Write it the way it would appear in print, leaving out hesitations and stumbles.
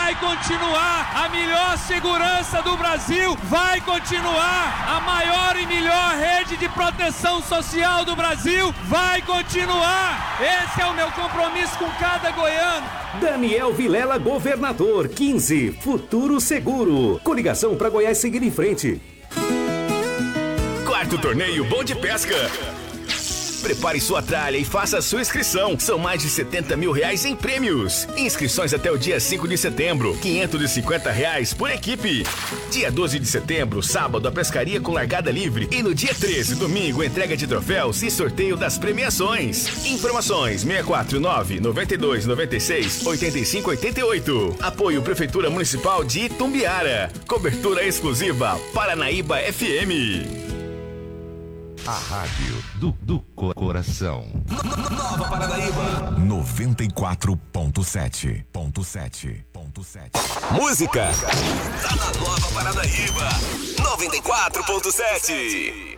vai continuar a melhor segurança do Brasil, vai continuar a maior e melhor rede de proteção social do Brasil, vai continuar. Esse é o meu compromisso com cada goiano. Daniel Vilela, governador, 15, Futuro Seguro. Coligação para Goiás seguir em frente. Quarto torneio Bom de Pesca. Prepare sua tralha e faça sua inscrição. São mais de R$70 mil em prêmios. Inscrições até o dia 5 de setembro. R$550 por equipe. Dia 12 de setembro, sábado, a pescaria com largada livre. E no dia 13, domingo, entrega de troféus e sorteio das premiações. Informações 649-9296-8588. Apoio Prefeitura Municipal de Itumbiara. Cobertura exclusiva Paranaíba FM. A rádio do coração. Nova Paranaíba 94.7. Música. Tá na Nova Paranaíba 94.7.